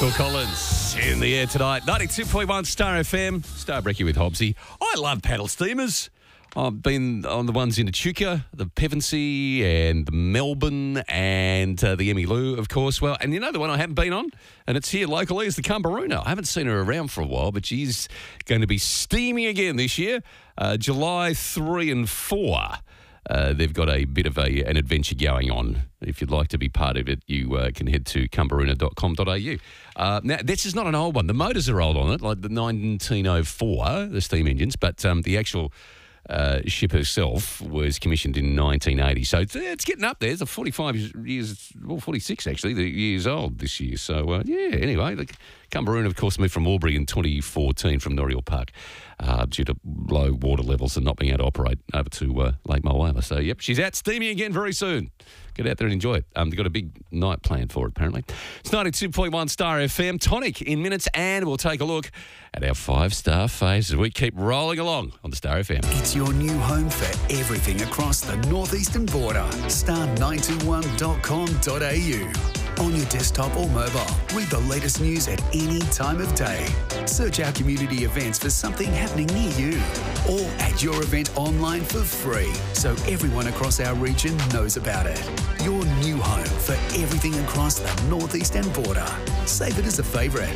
Phil Collins in the air tonight. 92.1 Star FM. Star Brekkie with Hobbsy. I love paddle steamers. I've been on the ones in Echuca, the Pevensey and the Melbourne and the Emmylou, of course. Well, and you know the one I haven't been on, and it's here locally, is the Cumberuna. I haven't seen her around for a while, but she's going to be steaming again this year, July 3 and 4. They've got a bit of an adventure going on. If you'd like to be part of it, you can head to cumberuna.com.au. Now, this is not an old one. The motors are old on it, like the 1904, the steam engines, but the actual ship herself was commissioned in 1980. So it's getting up there. It's 45 years, well, 46 actually, the years old this year. So, anyway, the Cumberuna, of course, moved from Albury in 2014 from Norriel Park due to low water levels and not being able to operate over to Lake Mulwala. So, yep, she's out steaming again very soon. Get out there and enjoy it. They've got a big night planned for it, apparently. It's 92.1 Star FM. Tonic in minutes, and we'll take a look at our 5-star faves as we keep rolling along on the Star FM. It's your new home for everything across the northeastern border. Star921.com.au. On your desktop or mobile, read the latest news at any time of day. Search our community events for something happening near you. Or add your event online for free, so everyone across our region knows about it. Your new home for everything across the northeastern border. Save it as a favourite.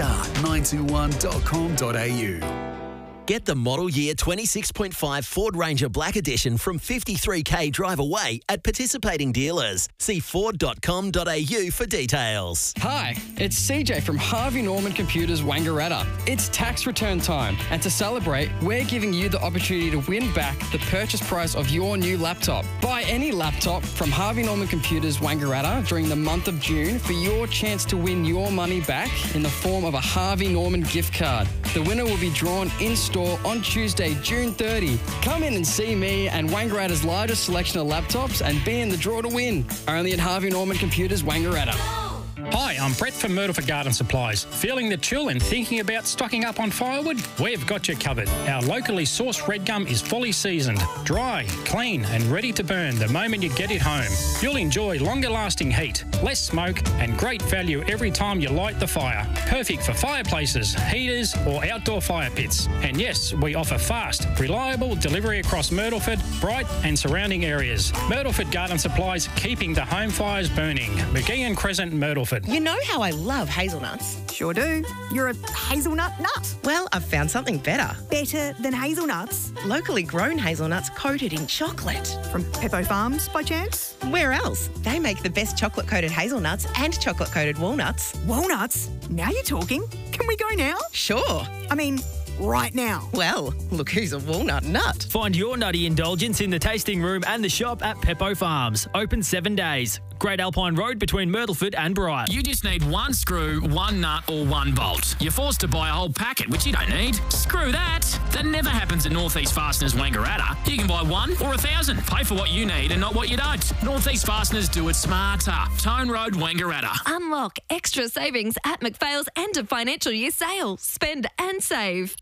Star921.com.au. Get the model year 26.5 Ford Ranger Black Edition from 53k drive away at participating dealers. See ford.com.au for details. Hi, it's CJ from Harvey Norman Computers Wangaratta. It's tax return time, and to celebrate, we're giving you the opportunity to win back the purchase price of your new laptop. Buy any laptop from Harvey Norman Computers Wangaratta during the month of June for your chance to win your money back in the form of a Harvey Norman gift card. The winner will be drawn in-store on Tuesday, June 30. Come in and see me and Wangaratta's largest selection of laptops and be in the draw to win. Only at Harvey Norman Computers Wangaratta. Hi, I'm Brett from Myrtleford Garden Supplies. Feeling the chill and thinking about stocking up on firewood? We've got you covered. Our locally sourced red gum is fully seasoned, dry, clean and ready to burn the moment you get it home. You'll enjoy longer lasting heat, less smoke and great value every time you light the fire. Perfect for fireplaces, heaters or outdoor fire pits. And yes, we offer fast, reliable delivery across Myrtleford, Bright and surrounding areas. Myrtleford Garden Supplies, keeping the home fires burning. McGeehan Crescent, Myrtleford. You know how I love hazelnuts? Sure do. You're a hazelnut nut. Well, I've found something better. Better than hazelnuts? Locally grown hazelnuts coated in chocolate. From Peppo Farms, by chance? Where else? They make the best chocolate-coated hazelnuts and chocolate-coated walnuts. Walnuts? Now you're talking. Can we go now? Sure. I mean, right now. Well, look who's a walnut nut. Find your nutty indulgence in the tasting room and the shop at Peppo Farms. Open 7 days. Great Alpine Road between Myrtleford and Bright. You just need one screw, one nut or one bolt. You're forced to buy a whole packet, which you don't need. Screw that. That never happens at North East Fasteners Wangaratta. You can buy 1 or 1,000. Pay for what you need and not what you don't. North East Fasteners do it smarter. Tone Road, Wangaratta. Unlock extra savings at McPhail's end of financial year sale. Spend and save.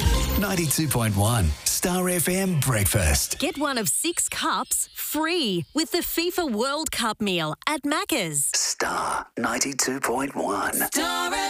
92.1 Star FM Breakfast. Get one of 6 cups free with the FIFA World Cup meal at Macca's. Star 92.1.